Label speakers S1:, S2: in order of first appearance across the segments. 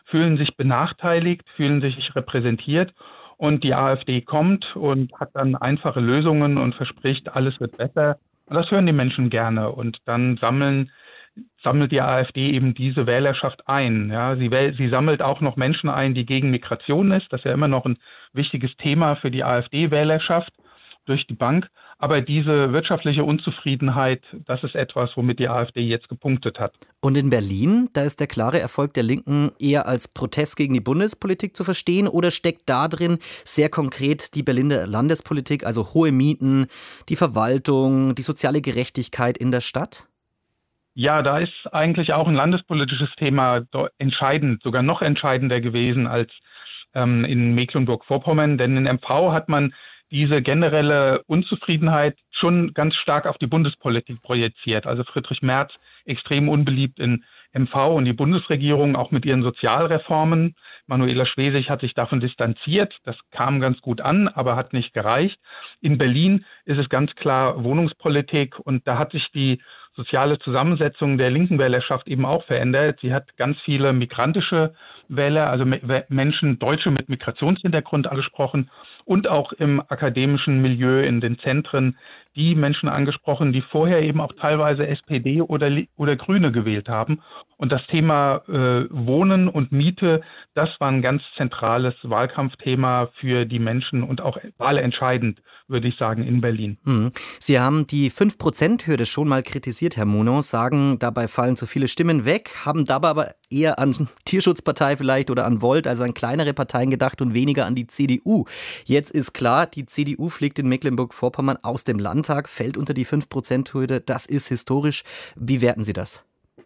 S1: fühlen sich benachteiligt, fühlen sich nicht repräsentiert. Und die AfD kommt und hat dann einfache Lösungen und verspricht, alles wird besser. Und das hören die Menschen gerne. Und dann sammelt die AfD eben diese Wählerschaft ein. Ja, sie sammelt auch noch Menschen ein, die gegen Migration ist. Das ist ja immer noch ein wichtiges Thema für die AfD-Wählerschaft durch die Bank. Aber diese wirtschaftliche Unzufriedenheit, das ist etwas, womit die AfD jetzt gepunktet hat.
S2: Und in Berlin, da ist der klare Erfolg der Linken eher als Protest gegen die Bundespolitik zu verstehen, oder steckt da drin sehr konkret die Berliner Landespolitik, also hohe Mieten, die Verwaltung, die soziale Gerechtigkeit in der Stadt?
S1: Ja, da ist eigentlich auch ein landespolitisches Thema entscheidend, sogar noch entscheidender gewesen als in Mecklenburg-Vorpommern. Denn in MV hat man diese generelle Unzufriedenheit schon ganz stark auf die Bundespolitik projiziert. Also Friedrich Merz extrem unbeliebt in MV und die Bundesregierung auch mit ihren Sozialreformen. Manuela Schwesig hat sich davon distanziert. Das kam ganz gut an, aber hat nicht gereicht. In Berlin ist es ganz klar Wohnungspolitik, und da hat sich die soziale Zusammensetzung der linken Wählerschaft eben auch verändert. Sie hat ganz viele migrantische Wähler, also Menschen, Deutsche mit Migrationshintergrund angesprochen, und auch im akademischen Milieu, in den Zentren, die Menschen angesprochen, die vorher eben auch teilweise SPD oder Grüne gewählt haben. Und das Thema Wohnen und Miete, das war ein ganz zentrales Wahlkampfthema für die Menschen und auch wahlentscheidend, würde ich sagen, in Berlin.
S2: Sie haben die 5%-Hürde schon mal kritisiert, Herr Munoz, sagen, dabei fallen zu viele Stimmen weg, haben dabei aber eher an Tierschutzpartei vielleicht oder an Volt, also an kleinere Parteien gedacht und weniger an die CDU. Jetzt ist klar, die CDU fliegt in Mecklenburg-Vorpommern aus dem Landtag, fällt unter die 5%-Hürde. Das ist historisch. Wie werten Sie das?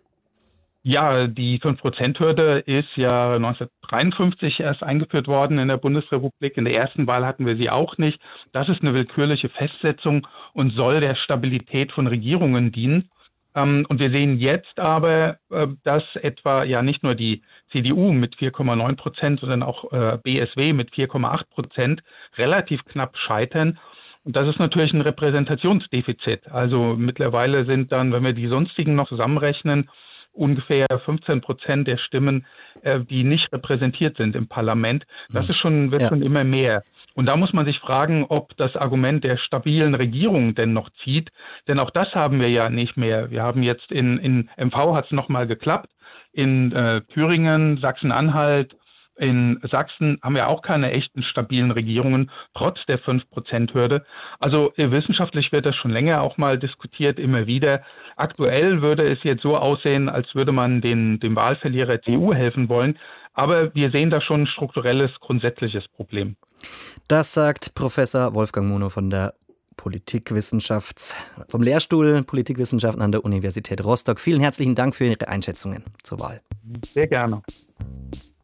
S1: Ja, die 5%-Hürde ist ja 1953 erst eingeführt worden in der Bundesrepublik. In der ersten Wahl hatten wir sie auch nicht. Das ist eine willkürliche Festsetzung und soll der Stabilität von Regierungen dienen. Und wir sehen jetzt aber, dass etwa ja nicht nur die CDU mit 4,9%, sondern auch BSW mit 4,8% relativ knapp scheitern. Und das ist natürlich ein Repräsentationsdefizit. Also mittlerweile sind dann, wenn wir die sonstigen noch zusammenrechnen, ungefähr 15% der Stimmen, die nicht repräsentiert sind im Parlament. Das ist wird schon immer mehr. Und da muss man sich fragen, ob das Argument der stabilen Regierung denn noch zieht. Denn auch das haben wir ja nicht mehr. Wir haben jetzt in MV hat es nochmal geklappt. In Thüringen, Sachsen-Anhalt, in Sachsen haben wir auch keine echten stabilen Regierungen, trotz der 5%-Hürde. Also wissenschaftlich wird das schon länger auch mal diskutiert, immer wieder. Aktuell würde es jetzt so aussehen, als würde man dem Wahlverlierer CDU helfen wollen. Aber wir sehen da schon ein strukturelles, grundsätzliches Problem.
S2: Das sagt Professor Wolfgang Munoz von der vom Lehrstuhl Politikwissenschaften an der Universität Rostock. Vielen herzlichen Dank für Ihre Einschätzungen zur Wahl.
S1: Sehr gerne.